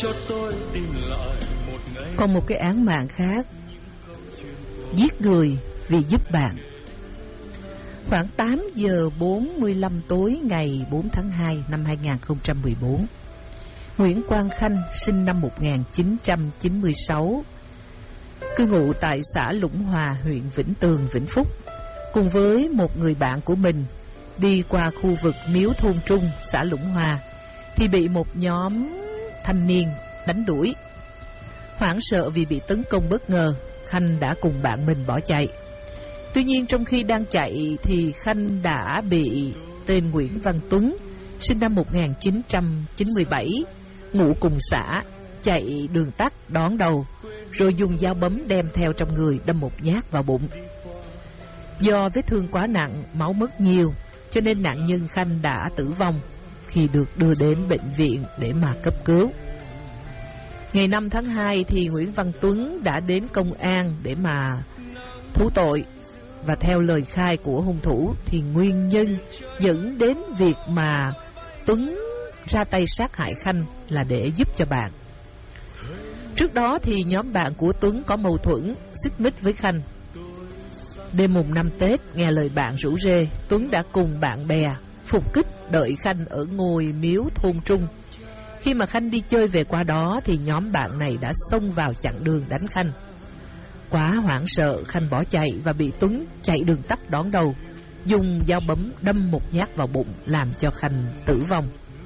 Còn một cái án mạng khác, giết người vì giúp bạn. Khoảng 8 giờ 45 tối ngày 4 tháng 2 năm 2014, Nguyễn Quang Khanh sinh năm 1996, cư ngụ tại xã Lũng Hòa, huyện Vĩnh Tường, Vĩnh Phúc, cùng với một người bạn của mình đi qua khu vực Miếu Thôn Trung, xã Lũng Hòa, thì bị một nhóm thanh niên đánh đuổi. Hoảng sợ vì bị tấn công bất ngờ, Khanh đã cùng bạn mình bỏ chạy. Tuy nhiên trong khi đang chạy thì Khanh đã bị tên Nguyễn Văn Tuấn, sinh năm 1997, ngụ cùng xã, chạy đường tắt đón đầu, rồi dùng dao bấm đem theo trong người đâm một nhát vào bụng. Do vết thương quá nặng, máu mất nhiều, cho nên nạn nhân Khanh đã tử vong khi được đưa đến bệnh viện để mà cấp cứu. Ngày 5 tháng 2 thì Nguyễn Văn Tuấn đã đến công an để mà thú tội. Và theo lời khai của hung thủ thì nguyên nhân dẫn đến việc mà Tuấn ra tay sát hại Khanh là để giúp cho bạn. Trước đó thì nhóm bạn của Tuấn có mâu thuẫn, xích mích với Khanh. Đêm mùng 5 Tết, nghe lời bạn rủ rê, Tuấn đã cùng bạn bè phục kích đợi Khanh ở ngôi Miếu Thôn Trung. Khi mà Khanh đi chơi về qua đó thì nhóm bạn này đã xông vào chặn đường đánh Khanh. Quá hoảng sợ, Khanh bỏ chạy và bị Tuấn chạy đường tắt đón đầu, dùng dao bấm đâm một nhát vào bụng, làm cho Khanh tử vong.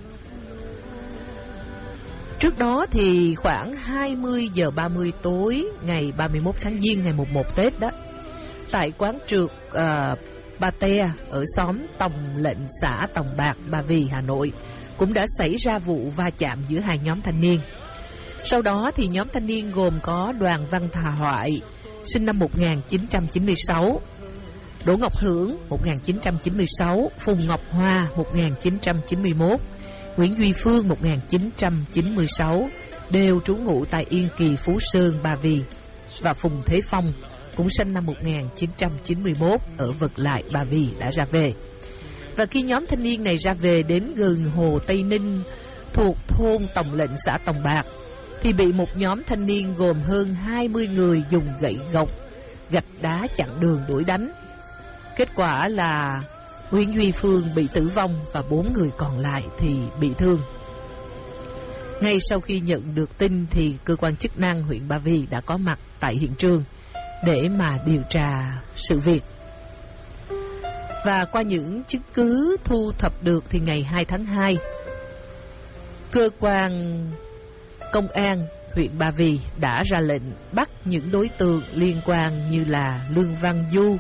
Trước đó thì khoảng 20 giờ 30 tối ngày 31 tháng Giêng, ngày mùng 1 Tết đó, tại quán trượt Ba Te ở xóm Tòng Lệnh, xã Tòng Bạc, Ba Vì, Hà Nội, cũng đã xảy ra vụ va chạm giữa hai nhóm thanh niên. Sau đó thì nhóm thanh niên gồm có Đoàn Văn Thà Hoại, sinh năm 1996, Đỗ Ngọc Hưởng 1996, Phùng Ngọc Hoa 1991, Nguyễn Duy Phương 1996, đều trú ngụ tại Yên Kỳ, Phú Sơn, Ba Vì, và Phùng Thế Phong cũng sinh năm 1991 ở Vật Lại, Ba Vì đã ra về. Và khi nhóm thanh niên này ra về đến gần hồ Tây Ninh thuộc thôn Tòng Lệnh, xã Tòng Bạc, thì bị một nhóm thanh niên gồm hơn 20 người dùng gậy gộc, gạch đá chặn đường đuổi đánh. Kết quả là Nguyễn Duy Phương bị tử vong và 4 người còn lại thì bị thương. Ngay sau khi nhận được tin thì cơ quan chức năng huyện Ba Vì đã có mặt tại hiện trường để mà điều tra sự việc. Và qua những chứng cứ thu thập được thì ngày 2 tháng 2, cơ quan công an huyện Ba Vì đã ra lệnh bắt những đối tượng liên quan như là Lương Văn Du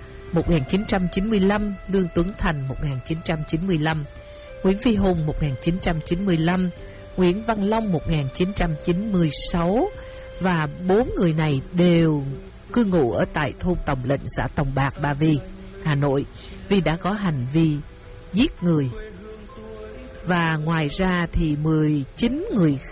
1995, Lương Tuấn Thành 1995, Nguyễn Phi Hùng 1995, Nguyễn Văn Long 1996, và 4 người này đều cư ngụ ở tại thôn Tòng Lệnh, xã Tòng Bạc, Ba Vì, Hà Nội, vì đã có hành vi giết người. Và ngoài ra thì 19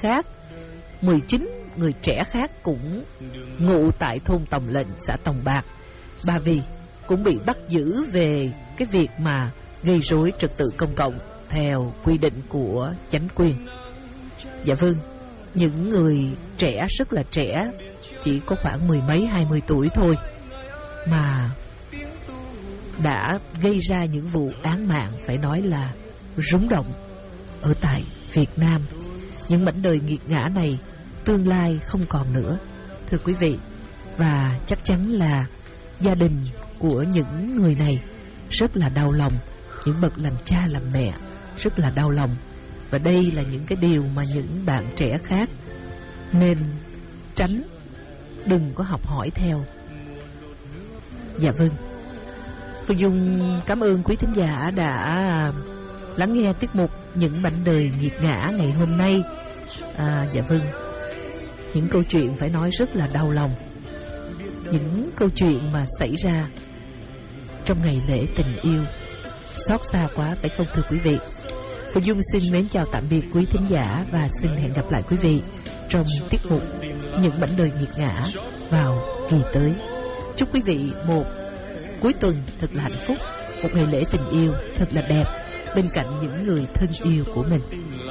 người trẻ khác cũng ngụ tại thôn Tòng Lệnh, xã Tòng Bạc, Ba Vì, cũng bị bắt giữ về cái việc mà gây rối trật tự công cộng theo quy định của chánh quyền. Dạ vâng, những người trẻ, rất là trẻ, chỉ có khoảng 10 mấy 20 tuổi thôi, mà đã gây ra những vụ án mạng phải nói là rúng động ở tại Việt Nam. Những mảnh đời nghiệt ngã này tương lai không còn nữa, thưa quý vị. Và chắc chắn là gia đình của những người này rất là đau lòng, những bậc làm cha làm mẹ rất là đau lòng. Và đây là những cái điều mà những bạn trẻ khác nên tránh, đừng có học hỏi theo. Dạ vâng, Phương Dung cảm ơn quý thính giả đã lắng nghe tiết mục Những mảnh đời nghiệt ngã ngày hôm nay. Dạ vâng, những câu chuyện phải nói rất là đau lòng, những câu chuyện mà xảy ra trong ngày lễ tình yêu, xót xa quá phải không thưa quý vị? Phương Dung xin mến chào tạm biệt quý thính giả và xin hẹn gặp lại quý vị trong tiết mục Những mảnh đời nghiệt ngã vào kỳ tới. Chúc quý vị một cuối tuần thật là hạnh phúc, một ngày lễ tình yêu thật là đẹp bên cạnh những người thân yêu của mình.